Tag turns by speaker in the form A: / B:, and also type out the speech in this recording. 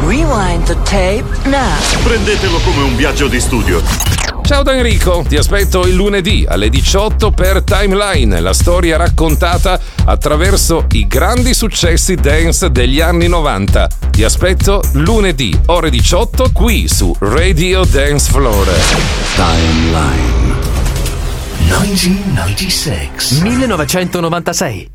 A: Rewind the tape now.
B: Prendetelo come un viaggio di studio.
C: Ciao da Enrico, ti aspetto il lunedì alle 18 per Timeline, la storia raccontata attraverso i grandi successi dance degli anni 90. Ti aspetto lunedì, ore 18, qui su Radio Dance Floor.
D: Timeline 1996.